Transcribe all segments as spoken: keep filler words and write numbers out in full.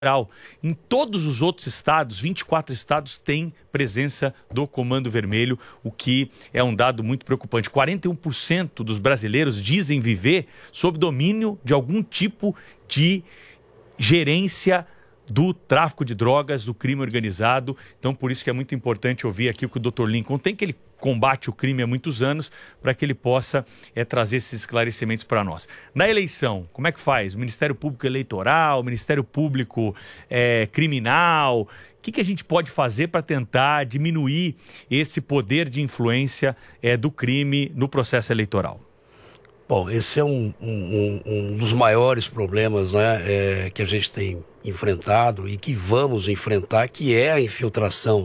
Em todos os outros estados, vinte e quatro estados, tem presença do Comando Vermelho, o que é um dado muito preocupante. quarenta e um por cento dos brasileiros dizem viver sob domínio de algum tipo de gerência do tráfico de drogas, do crime organizado. Então, por isso que é muito importante ouvir aqui o que o doutor Lincoln tem, que ele combate o crime há muitos anos, para que ele possa é, trazer esses esclarecimentos para nós. Na eleição, como é que faz? O Ministério Público Eleitoral, o Ministério Público é, Criminal, o que, que a gente pode fazer para tentar diminuir esse poder de influência é, do crime no processo eleitoral? Bom, esse é um, um, um dos maiores problemas, né, é, que a gente tem enfrentado e que vamos enfrentar, que é a infiltração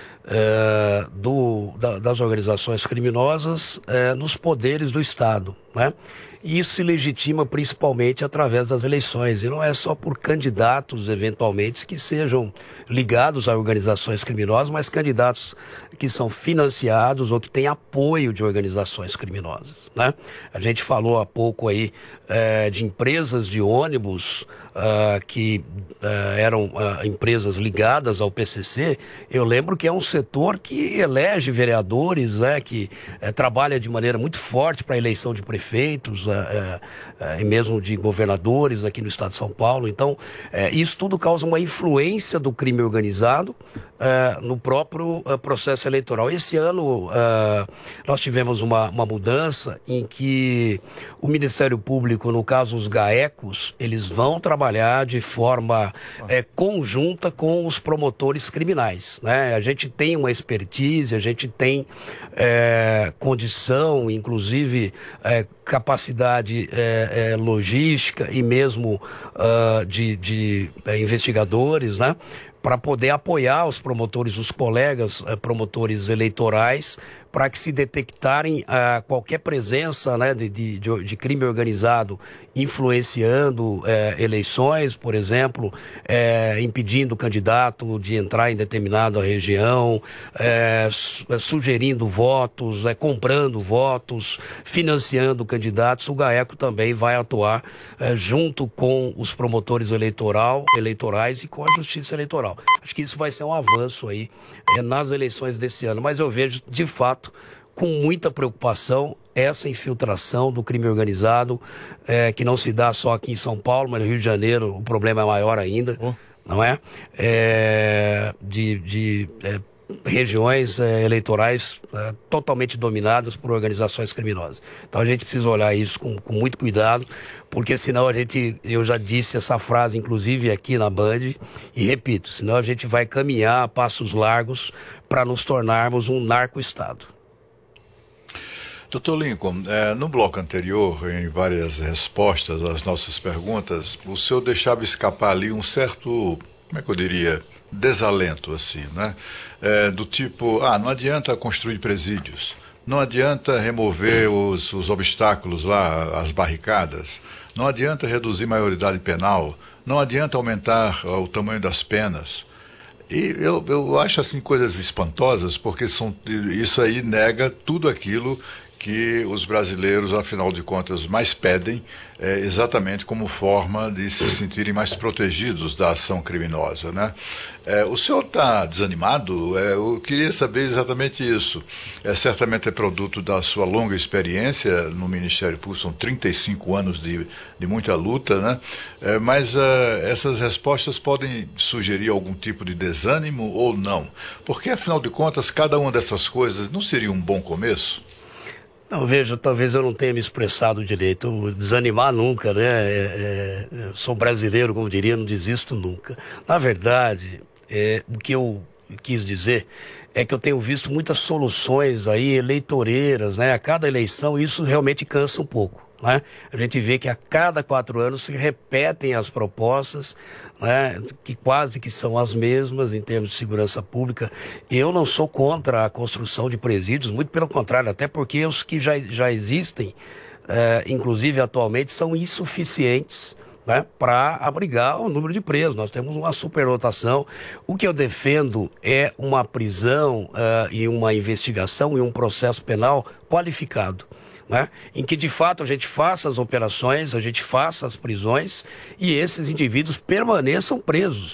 É, do, da, das organizações criminosas é, nos poderes do Estado, né? E isso se legitima principalmente através das eleições, e não é só por candidatos, eventualmente, que sejam ligados a organizações criminosas, mas candidatos que são financiados ou que têm apoio de organizações criminosas, né? A gente falou há pouco aí é, de empresas de ônibus uh, que uh, eram uh, empresas ligadas ao P C C. Eu lembro que é um setor que elege vereadores, né, que uh, trabalha de maneira muito forte para a eleição de prefeitos, uh, uh, uh, e mesmo de governadores aqui no estado de São Paulo. Então, uh, isso tudo causa uma influência do crime organizado Uh, no próprio uh, processo eleitoral. Esse ano uh, nós tivemos uma, uma mudança em que o Ministério Público, no caso os GAECOS, eles vão trabalhar de forma uh, conjunta com os promotores criminais, né? A gente tem uma expertise, a gente tem uh, condição, inclusive uh, capacidade uh, uh, logística e mesmo uh, de, de uh, investigadores, né, para poder apoiar os promotores, os colegas eh, promotores eleitorais, para que se detectarem ah, qualquer presença, né, de, de, de crime organizado influenciando eh, eleições, por exemplo, eh, impedindo o candidato de entrar em determinada região, eh, sugerindo votos, eh, comprando votos, financiando candidatos. O GAECO também vai atuar eh, junto com os promotores eleitoral, eleitorais e com a Justiça Eleitoral. Acho que isso vai ser um avanço aí é, nas eleições desse ano, mas eu vejo, de fato, com muita preocupação, essa infiltração do crime organizado, é, que não se dá só aqui em São Paulo, mas no Rio de Janeiro o problema é maior ainda, oh. não é? é de... de é, regiões é, eleitorais é, totalmente dominadas por organizações criminosas. Então a gente precisa olhar isso com, com muito cuidado, porque senão a gente, eu já disse essa frase inclusive aqui na Band, e repito, senão a gente vai caminhar a passos largos para nos tornarmos um narco-estado. doutor Lincoln, é, no bloco anterior, em várias respostas às nossas perguntas, o senhor deixava escapar ali um certo, como é que eu diria, desalento, assim, né? É, do tipo, ah, não adianta construir presídios, não adianta remover os, os obstáculos lá, as barricadas, não adianta reduzir maioridade penal, não adianta aumentar uh, o tamanho das penas. E eu, eu acho assim coisas espantosas, porque são, isso aí nega tudo aquilo que os brasileiros, afinal de contas, mais pedem, é, exatamente como forma de se sentirem mais protegidos da ação criminosa, né? É, o senhor está desanimado? É, eu queria saber exatamente isso. É, certamente é produto da sua longa experiência no Ministério Público, são trinta e cinco anos de, de muita luta, né? É, mas uh, essas respostas podem sugerir algum tipo de desânimo ou não? Porque, afinal de contas, cada uma dessas coisas não seria um bom começo? Não, veja, talvez eu não tenha me expressado direito. Desanimar nunca, né? É, é, sou brasileiro, como diria, não desisto nunca. Na verdade, é, o que eu quis dizer é que eu tenho visto muitas soluções aí eleitoreiras, né? A cada eleição isso realmente cansa um pouco, né? A gente vê que a cada quatro anos se repetem as propostas, né, que quase que são as mesmas em termos de segurança pública. Eu não sou contra a construção de presídios, muito pelo contrário, até porque os que já, já existem, é, inclusive atualmente, são insuficientes, né, para abrigar o número de presos. Nós temos uma superlotação. O que eu defendo é uma prisão uh, e uma investigação e um processo penal qualificado. né? Em que de fato a gente faça as operações, a gente faça as prisões e esses indivíduos permaneçam presos.